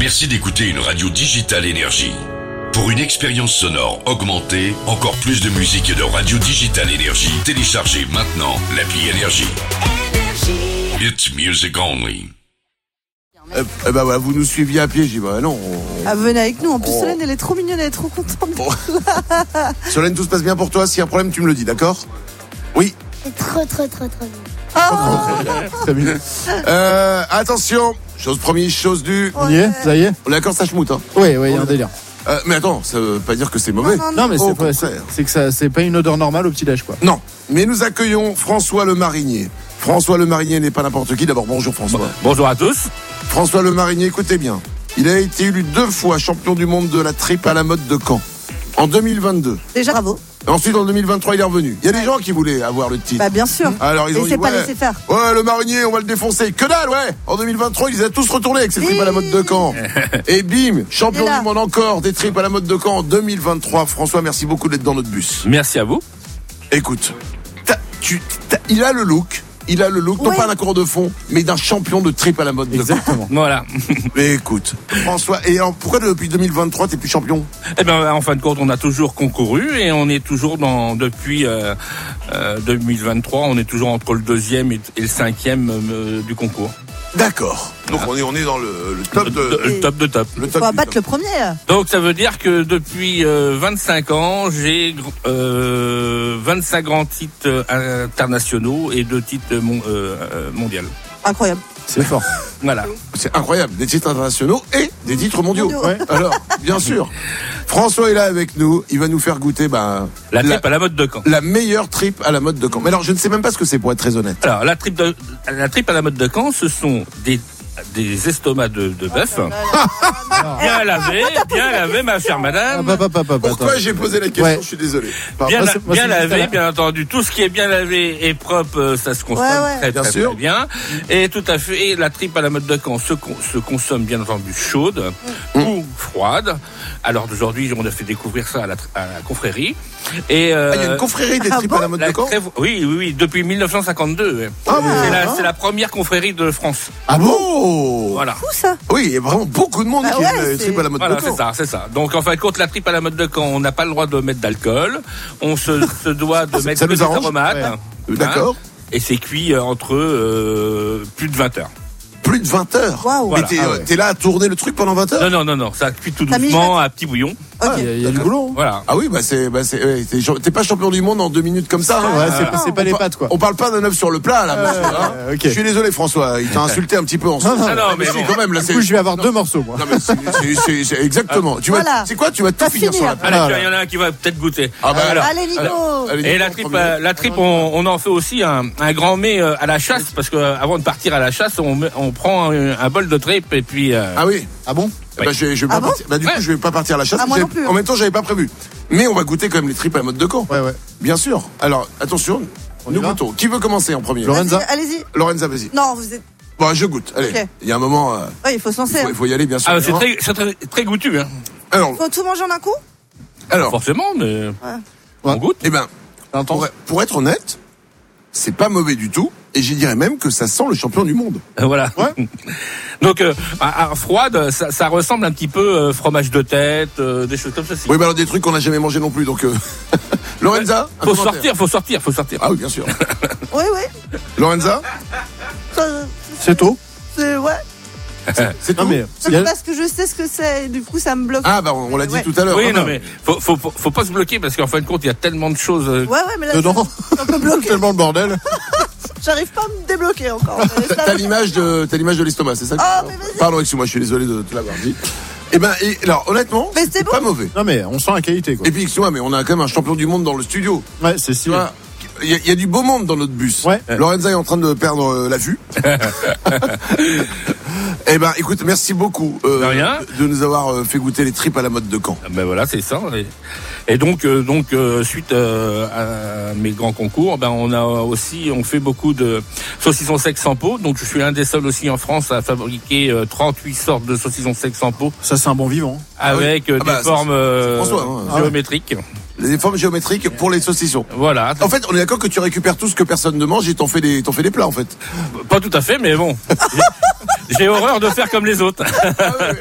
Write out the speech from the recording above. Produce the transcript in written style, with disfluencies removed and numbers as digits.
Merci d'écouter une radio Digital Énergie. Pour une expérience sonore augmentée, encore plus de musique et de radio Digital Énergie, téléchargez maintenant l'appli Énergie. It's music only. Bah ouais, vous nous suiviez à pied, j'ai dit bah non. Venez avec nous, en plus Solène elle est trop mignonne, elle est trop contente. Solène, tout se passe bien pour toi, s'il y a un problème tu me le dis, d'accord? Oui. C'est trop bien. Très bien. Attention, chose promise, chose due. On y est, ça y est. On est d'accord, ça schmoute, hein? Oui, il y a un délire. Mais attends, ça veut pas dire que c'est mauvais. Non, mais Au c'est contraire. que ça, c'est pas une odeur normale au petit-déj, quoi. Non, mais nous accueillons François Le Marinier. François Le Marinier n'est pas n'importe qui. D'abord, bonjour François. Bonjour à tous. François Le Marinier, écoutez bien. Il a été élu 2 fois champion du monde de la tripe à la mode de Caen. En 2022. Déjà bravo. Ensuite, en 2023, il est revenu. Il y a des gens qui voulaient avoir le titre. Bah bien sûr. Alors, ils ont Et dit, c'est pas laissé faire. Ouais, Le Marinier, on va le défoncer. Que dalle, ouais. En 2023, ils étaient tous retournés avec ces tripes à la mode de Caen. Et bim, champion du monde encore des tripes à la mode de Caen en 2023. François, merci beaucoup d'être dans notre bus. Merci à vous. Écoute, il a le look. Non pas d'un coureur de fond, mais d'un champion de trip à la mode de Caen. Exactement. Voilà. Mais écoute, François, et alors, pourquoi depuis 2023 t'es plus champion? Eh ben, en fin de compte, on a toujours concouru et on est toujours depuis 2023, on est toujours entre le 2e et le 5e du concours. D'accord. Donc on est dans le top de le top de top. Le On top va du battre top. le premier. Donc ça veut dire que depuis 25 ans, j'ai 25 grands titres internationaux et 2 titres mondiaux. Incroyable. C'est fort. Voilà. C'est incroyable, des titres internationaux et des titres mondiaux. Ouais. Alors, bien sûr. François est là avec nous, il va nous faire goûter La tripe à la mode de Caen. la meilleure tripe à la mode de Caen. Mais alors, je ne sais même pas ce que c'est pour être très honnête. Alors la tripe à la mode de Caen, ce sont des estomacs de bœuf. Bien lavé, ma chère madame. Pourquoi j'ai posé la question? Ouais. Je suis désolé. Bien lavé, bien entendu. Tout ce qui est bien lavé et propre, ça se consomme très bien. Et tout à fait, la tripe à la mode de Caen se consomme bien entendu chaude ou froide. Alors d'aujourd'hui, on a fait découvrir ça à la confrérie. Et il y a une confrérie des tripes à la mode de Caen? Oui, depuis 1952. C'est la première confrérie de France. Ah bon? Voilà. Fou ça. Oui, il y a vraiment beaucoup de monde qui aime les tripes à la mode de Caen. C'est ça. Donc en fin de compte, la tripe à la mode de Caen, on n'a pas le droit de mettre d'alcool. On se doit de mettre ça que nous des arrange. aromates. Ouais. D'accord. Et c'est cuit entre plus de 20 heures. Plus de 20 heures. Waouh. Mais t'es là à tourner le truc pendant 20 heures? Non, ça cuit tout T'as mis doucement à petit bouillon. Ok. Il y a du boulot. Voilà. Ah oui, t'es pas champion du monde en 2 minutes comme ça. Hein. Ouais, c'est pas les pâtes, quoi. On parle pas d'un œuf sur le plat, là, monsieur, hein. Ok. Je suis désolé, François, il t'a insulté un petit peu en Non, mais mais si, bon. quand même, là, Du coup, je vais avoir 2 morceaux, moi. Non, mais c'est exactement. Voilà. C'est quoi? Tu vas tout T'as finir fini, sur la hein. table. Allez, il y en a un qui va peut-être goûter. Ah bah, alors. Allez Nico. Allez, Et Nico, la tripe, on en fait aussi un grand mets à la chasse, parce que avant de partir à la chasse, on prend un bol de tripe et puis. Ah oui. Ah bon? Bah, je vais pas partir. Bah, du coup, je vais pas partir à la chasse. Moi non plus. En même temps, j'avais pas prévu. Mais on va goûter quand même les tripes à la mode de Caen. Ouais. Bien sûr. Alors, attention. Nous goûtons. Qui veut commencer en premier? Lorenza. Allez-y. Lorenza, vas-y. Non, vous êtes. Bon, je goûte. Allez. Ok. Il y a un moment. Oui, il faut se lancer. Il faut y aller, bien sûr. Ah, c'est très goûtu, hein. Alors, Faut tout manger en un coup. Forcément, mais on Ouais. goûte. eh ben, pour être honnête, c'est pas mauvais du tout. Et je dirais même que ça sent le champion du monde. Voilà. Donc, à froide, ça ressemble un petit peu fromage de tête, des choses comme ça. Oui, mais alors des trucs qu'on n'a jamais mangé non plus. Donc, Lorenza, un Faut commentaire. sortir. Ah oui, bien sûr. Oui. Lorenza, C'est tôt. C'est ouais. c'est tout. Non, mais. C'est parce que je sais ce que c'est. Et du coup, ça me bloque. Ah bah on l'a dit Ouais. tout à l'heure. Oui, hein. non, mais faut pas se bloquer parce qu'en fin de compte, il y a tellement de choses. Ouais, mais là, Dedans. c'est un peu bloqué. Tellement le bordel. J'arrive pas à me débloquer encore. T'as l'image de l'estomac, c'est ça? Oh, mais vas-y. Pardon, excuse-moi, je suis désolé de te l'avoir dit. Eh ben, alors honnêtement, Mais c'est pas bon. mauvais. Non, mais on sent la qualité, quoi. Et puis excuse-moi, mais on a quand même un champion du monde dans le studio. Ouais, c'est Tu stylé. vois, il y a du beau monde dans notre bus. Ouais. Lorenza est en train de perdre la vue. Eh ben, écoute, merci beaucoup De rien. de nous avoir fait goûter les tripes à la mode de Caen. Ben voilà, c'est ça. Et donc, suite à mes grands concours, ben on fait beaucoup de saucissons secs sans peau. Donc, je suis l'un des seuls aussi en France à fabriquer 38 sortes de saucissons secs sans peau Ça, c'est un bon vivant. avec des formes François, hein. géométriques. Les formes géométriques pour les saucissons. Voilà. En fait, on est d'accord que tu récupères tout ce que personne ne mange et t'en fais des plats, en fait. Pas tout à fait, mais bon. J'ai horreur de faire comme les autres.